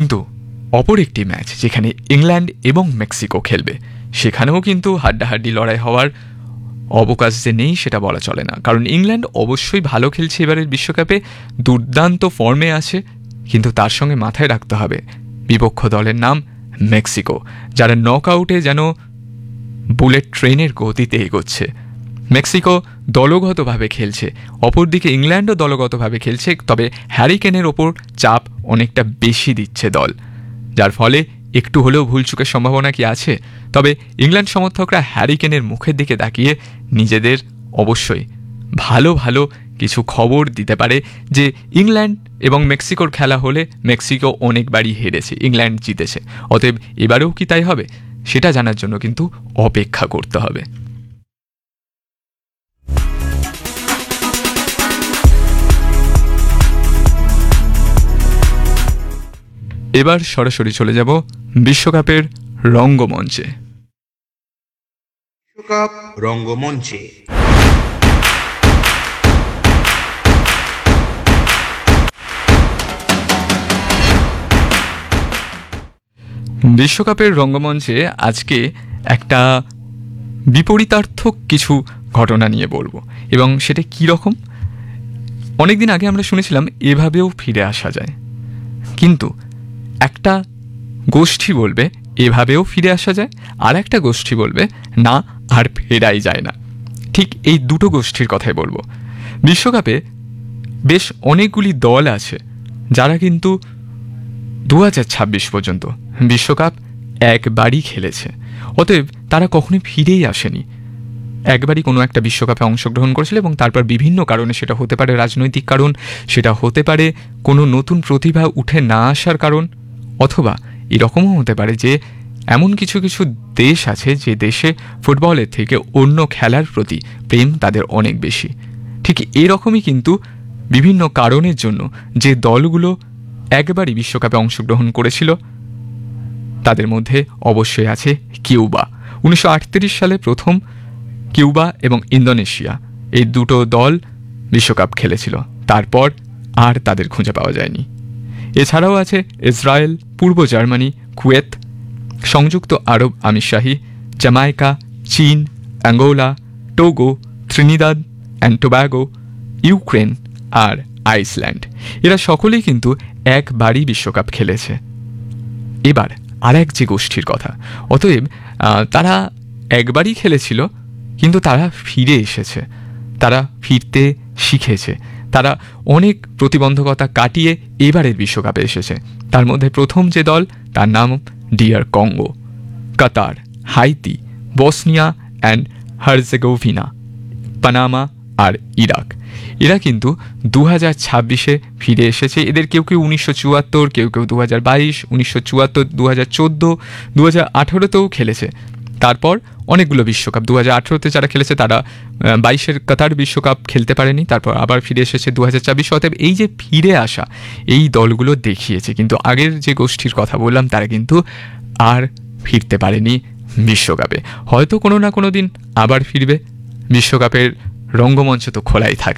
কিন্তু অপর একটি ম্যাচ যেখানে ইংল্যান্ড এবং মেক্সিকো খেলবে, সেখানেও কিন্তু হাড্ডাহাড্ডি লড়াই হওয়ার অবকাশ যে নেই সেটা বলা চলে না। কারণ ইংল্যান্ড অবশ্যই ভালো খেলছে এবারের বিশ্বকাপে, দুর্দান্ত ফর্মে আছে, কিন্তু তার সঙ্গে মাথায় রাখতে হবে বিপক্ষ দলের নাম মেক্সিকো, যারা নকআউটে যেন বুলেট ট্রেনের গতিতে এগোচ্ছে। মেক্সিকো দলগতভাবে খেলছে, অপরদিকে ইংল্যান্ডও দলগতভাবে খেলছে, তবে হ্যারি কেনের ওপর চাপ অনেকটা বেশি দিচ্ছে দল, যার ফলে একটু হলেও ভুলচুকের সম্ভাবনা কি আছে। তবে ইংল্যান্ড সমর্থকরা হ্যারি কেনের মুখের দিকে তাকিয়ে নিজেদের অবশ্যই ভালো ভালো কিছু খবর দিতে পারে যে ইংল্যান্ড এবং মেক্সিকোর খেলা হলে মেক্সিকো অনেকবারই হেরেছে, ইংল্যান্ড জিতেছে, অতএব এবারেও কি তাই হবে সেটা জানার জন্য কিন্তু অপেক্ষা করতে হবে। এবার সরাসরি চলে যাব বিশ্বকাপের রঙ্গমঞ্চে। বিশ্বকাপ রঙ্গমঞ্চে বিশ্বকাপের রঙ্গমঞ্চে আজকে একটা বিপরীতার্থক কিছু ঘটনা নিয়ে বলবো, এবং সেটা কী রকম। অনেকদিন আগে আমরা শুনেছিলাম এভাবেও ফিরে আসা যায়, কিন্তু একটা গোষ্ঠী বলবে এভাবেও ফিরে আসা যায়, আর একটা গোষ্ঠী বলবে না, আর ফেরাই যায় না। ঠিক এই দুটো গোষ্ঠীর কথাই বলবো। বিশ্বকাপে বেশ অনেকগুলি দল আছে যারা কিন্তু 2026 পর্যন্ত বিশ্বকাপ একবারই খেলেছে, অতএব তারা কখনোই ফিরেই আসেনি। একবারই কোনো একটা বিশ্বকাপে অংশগ্রহণ করেছিল এবং তারপর বিভিন্ন কারণে, সেটা হতে পারে রাজনৈতিক কারণ, সেটা হতে পারে কোনো নতুন প্রতিভা উঠে না আসার কারণ, অথবা এরকমও হতে পারে যে এমন কিছু কিছু দেশ আছে যে দেশে ফুটবলের থেকে অন্য খেলার প্রতি প্রেম তাদের অনেক বেশি। ঠিক এরকমই কিন্তু বিভিন্ন কারণের জন্য যে দলগুলো একবারই বিশ্বকাপে অংশগ্রহণ করেছিল তাদের মধ্যে অবশ্যই আছে কিউবা। 1938 সালে প্রথম কিউবা এবং ইন্দোনেশিয়া এই দুটো দল বিশ্বকাপ খেলেছিল, তারপর আর তাদের খুঁজে পাওয়া যায়নি। এছাড়াও আছে ইসরায়েল, পূর্ব জার্মানি, কুয়েত, সংযুক্ত আরব আমিরশাহী, জামাইকা, চীন, Angola, Togo, Trinidad and Tobago, Ukraine R Iceland. এরা সকলেই কিন্তু একবারই বিশ্বকাপ খেলেছে। এবার আর এক যে গোষ্ঠীর কথা, অতএব তারা একবারই খেলেছিল কিন্তু তারা ফিরে এসেছে, তারা ফিরতে শিখেছে, তারা অনেক প্রতিবন্ধকতা কাটিয়ে এবারের বিশ্বকাপে এসেছে। তার মধ্যে প্রথম যে দল তার নাম DR Congo, Qatar, Haiti, Bosnia and Herzegovina, Panama R Iraq. এরা কিন্তু 2026-এ ফিরে এসেছে। এদের কেউ কেউ 1974, কেউ কেউ 2022, 1974, 2014, 2018-তেও খেলেছে। তারপর অনেকগুলো বিশ্বকাপ 2018-তে যারা খেলেছে তারা 22-এর কাতার বিশ্বকাপ খেলতে পারেনি, তারপর আবার ফিরে এসেছে 2024। অতএব এই যে ফিরে আসা, এই দলগুলো দেখিয়েছে, কিন্তু আগের যে গোষ্ঠীর কথা বললাম তারা কিন্তু আর ফিরতে পারেনি বিশ্বকাপে। হয়তো কোনো না কোনো দিন আবার ফিরবে, বিশ্বকাপের রঙ্গমঞ্চ তো খোলাই থাকছে।